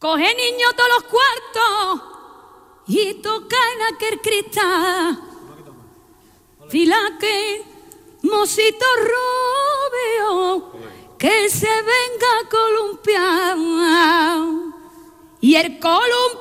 Coge niño todos los cuartos y toca en aquel cristal. Fila que mocito Robeo, que se venga a columpiar. Y el columpio